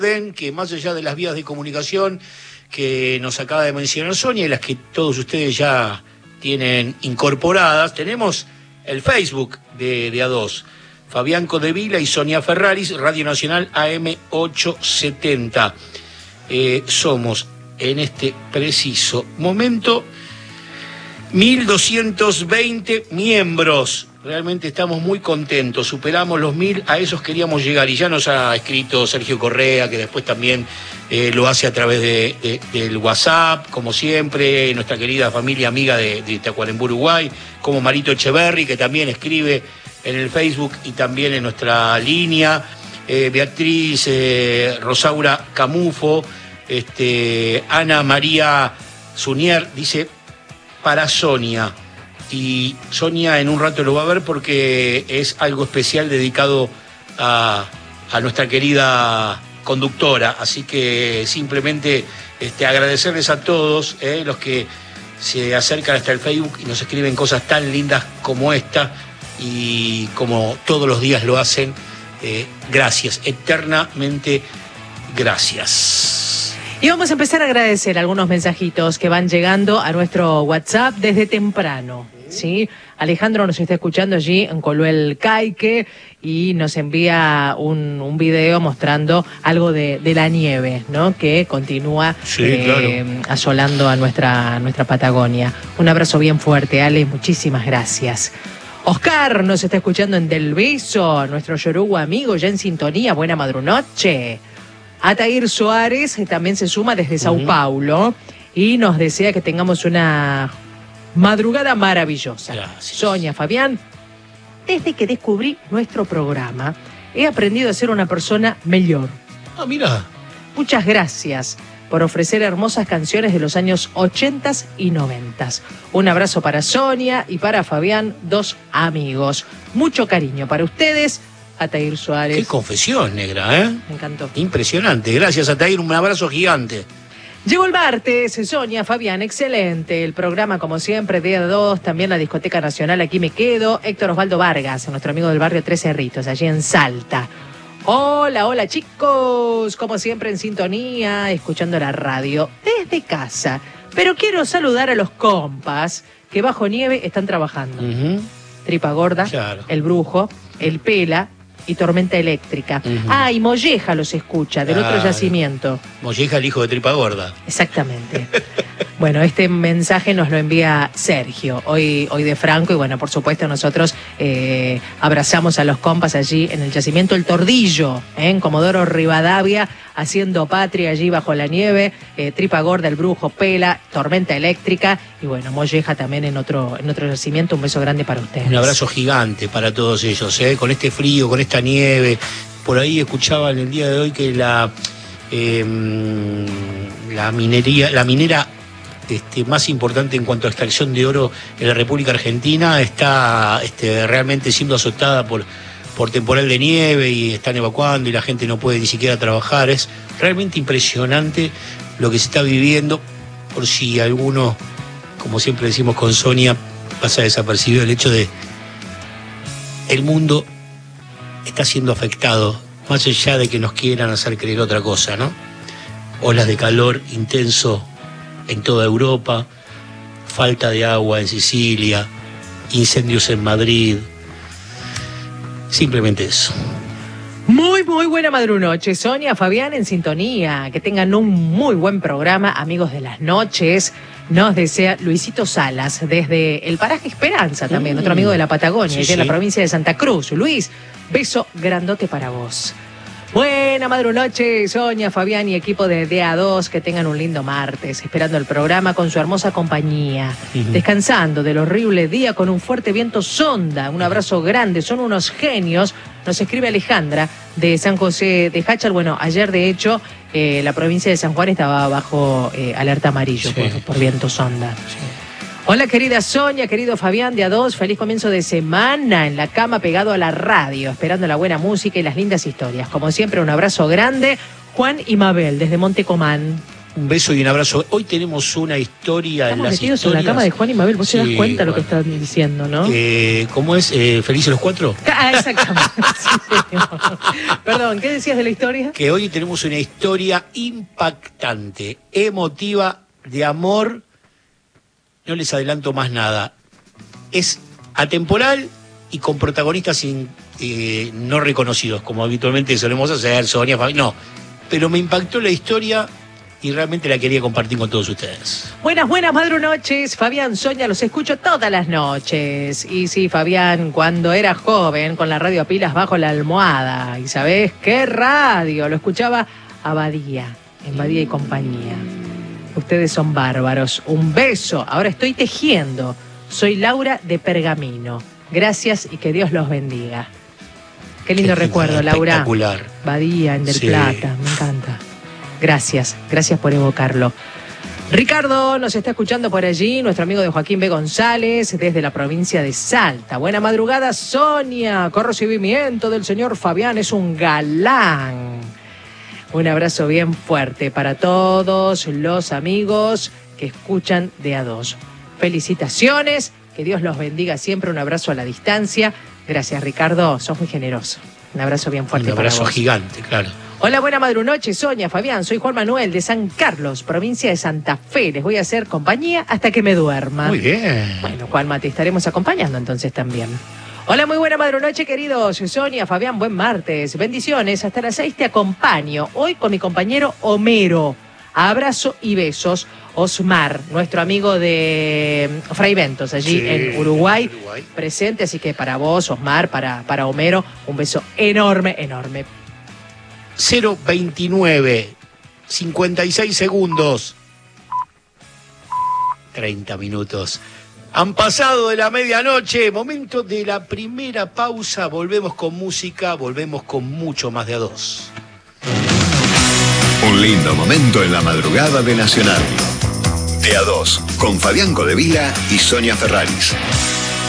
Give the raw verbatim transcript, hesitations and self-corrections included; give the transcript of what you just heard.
Que más allá de las vías de comunicación que nos acaba de mencionar Sonia y las que todos ustedes ya tienen incorporadas, tenemos el Facebook de, de A dos, Fabián Codevila y Sonia Ferraris, Radio Nacional A M ochocientos setenta. Eh, somos en este preciso momento mil doscientos veinte miembros. Realmente estamos muy contentos, superamos los mil, a esos queríamos llegar y ya nos ha escrito Sergio Correa, que después también eh, lo hace a través de, de, del WhatsApp, como siempre, nuestra querida familia amiga de, de Tacuarembó, Uruguay, como Marito Echeverri, que también escribe en el Facebook y también en nuestra línea, eh, Beatriz eh, Rosaura Camufo, este, Ana María Sunier, dice, para Sonia. Y Sonia en un rato lo va a ver porque es algo especial dedicado a, a nuestra querida conductora. Así que simplemente este, agradecerles a todos eh, los que se acercan hasta el Facebook y nos escriben cosas tan lindas como esta y como todos los días lo hacen. Eh, gracias, eternamente gracias. Y vamos a empezar a agradecer algunos mensajitos que van llegando a nuestro WhatsApp desde temprano. ¿Sí? Alejandro nos está escuchando allí en Coluel Caique y nos envía un, un video mostrando algo de, de la nieve, ¿no? Que continúa sí, eh, claro. asolando a nuestra, nuestra Patagonia. Un abrazo bien fuerte, Ale, muchísimas gracias. Oscar nos está escuchando en Del Beso, nuestro yoruba amigo ya en sintonía, buena madrunoche. Atair Suárez también se suma desde Sao uh-huh. Paulo y nos desea que tengamos una madrugada maravillosa. Gracias. Sonia, Fabián, desde que descubrí nuestro programa, he aprendido a ser una persona mejor. Ah, mira. Muchas gracias por ofrecer hermosas canciones de los años ochenta y noventa. Un abrazo para Sonia y para Fabián, dos amigos. Mucho cariño para ustedes, Atair Suárez. Qué confesión, negra, ¿eh? Me encantó. Impresionante. Gracias, Atair. Un abrazo gigante. Llegó el martes, Sonia, Fabián, excelente. El programa, como siempre, de A dos, también la Discoteca Nacional, aquí me quedo. Héctor Osvaldo Vargas, nuestro amigo del barrio Tres Cerritos, allí en Salta. Hola, hola chicos, como siempre en sintonía, escuchando la radio desde casa. Pero quiero saludar a los compas que bajo nieve están trabajando. Uh-huh. Tripa Gorda, claro. El Brujo, El Pela y Tormenta Eléctrica. Uh-huh. Ah, y Molleja los escucha, del claro. otro yacimiento. Molleja, el hijo de Tripa Gorda. Exactamente. Bueno, este mensaje nos lo envía Sergio, hoy, hoy de Franco, y bueno, por supuesto nosotros eh, abrazamos a los compas allí en el yacimiento El Tordillo, ¿eh? En Comodoro Rivadavia, haciendo patria allí bajo la nieve, eh, Tripa Gorda, El Brujo, Pela, Tormenta Eléctrica, y bueno, Molleja también en otro, en otro yacimiento. Un beso grande para ustedes. Un abrazo gigante para todos ellos, ¿eh? Con este frío, con esta nieve. Por ahí escuchaba en el día de hoy que la, eh, la minería, la minera Este, más importante en cuanto a extracción de oro en la República Argentina está este, realmente siendo azotada por, por temporal de nieve y están evacuando y la gente no puede ni siquiera trabajar. Es realmente impresionante lo que se está viviendo, por si alguno, como siempre decimos con Sonia, pasa desapercibido el hecho de el mundo está siendo afectado, más allá de que nos quieran hacer creer otra cosa, ¿no? Olas de calor intenso en toda Europa, falta de agua en Sicilia, incendios en Madrid, simplemente eso. Muy, muy buena madrunoche, Sonia, Fabián en sintonía, que tengan un muy buen programa, amigos de las noches. Nos desea Luisito Salas, desde el paraje Esperanza también, mm. otro amigo de la Patagonia, sí, sí. en la provincia de Santa Cruz. Luis, beso grandote para vos. Buena madrunoche, Sonia, Fabián y equipo de D A dos, que tengan un lindo martes, esperando el programa con su hermosa compañía, uh-huh. descansando del horrible día con un fuerte viento sonda. Un abrazo grande, son unos genios. Nos escribe Alejandra de San José de Hachal. Bueno, ayer de hecho eh, la provincia de San Juan estaba bajo eh, alerta amarillo, sí. por, por viento sonda. Sí. Hola querida Sonia, querido Fabián de A dos, feliz comienzo de semana en la cama pegado a la radio, esperando la buena música y las lindas historias. Como siempre, un abrazo grande. Juan y Mabel desde Montecomán. Un beso y un abrazo. Hoy tenemos una historia Estamos en las metidos historias. en la cama de Juan y Mabel. Vos Sí, te das cuenta bueno. lo que están diciendo, ¿no? Eh, ¿Cómo es? Eh, ¿Felices los cuatro? Ah, exactamente. Sí, señor. Perdón, ¿qué decías de la historia? Que hoy tenemos una historia impactante, emotiva, de amor. No les adelanto más nada. Es atemporal y con protagonistas sin, eh, no reconocidos, como habitualmente solemos hacer, Sonia, Fabi- no. Pero me impactó la historia y realmente la quería compartir con todos ustedes. Buenas, buenas madrunoches. Fabián, Sonia, los escucho todas las noches. Y sí, Fabián, cuando era joven, con la radio a pilas bajo la almohada. ¿Y sabés qué radio? Lo escuchaba a Badía, en Badía y compañía. Ustedes son bárbaros. Un beso. Ahora estoy tejiendo. Soy Laura de Pergamino. Gracias y que Dios los bendiga. Qué lindo Qué recuerdo, Laura. espectacular. Badía, en Del Sí. Plata. Me encanta. Gracias. Gracias por evocarlo. Ricardo nos está escuchando por allí, nuestro amigo de Joaquín B. González, desde la provincia de Salta. Buena madrugada, Sonia. Con recibimiento del señor Fabián, es un galán. Un abrazo bien fuerte para todos los amigos que escuchan de A dos. Felicitaciones, que Dios los bendiga siempre. Un abrazo a la distancia. Gracias, Ricardo, sos muy generoso. Un abrazo bien fuerte Un para abrazo vos. gigante, claro. Hola, buena madrunoche, Sonia, Fabián. Soy Juan Manuel de San Carlos, provincia de Santa Fe. Les voy a hacer compañía hasta que me duerma. Muy bien. Bueno, Juanma, te estaremos acompañando entonces también. Hola, muy buena madrunoche, queridos. Sonia, Fabián, buen martes. Bendiciones. Hasta las seis te acompaño. Hoy con mi compañero Homero. Abrazo y besos. Osmar, nuestro amigo de Fray Ventos, allí Sí, en Uruguay, Uruguay. presente. Así que para vos, Osmar, para, para Homero, un beso enorme, enorme. cero veintinueve, cincuenta y seis segundos. treinta minutos. Han pasado de la medianoche, momento de la primera pausa. Volvemos con música, volvemos con mucho más de A dos. Un lindo momento en la madrugada de Nacional. De A dos, con Fabián Codevila y Sonia Ferraris.